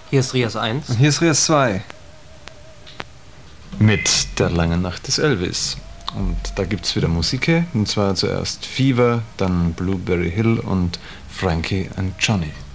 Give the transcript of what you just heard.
Hier ist Rias 1. Und hier ist Rias 2. Mit der langen Nacht des Elvis. Und da gibt's wieder Musik, und zwar zuerst Fever, dann Blueberry Hill und Frankie and Johnny.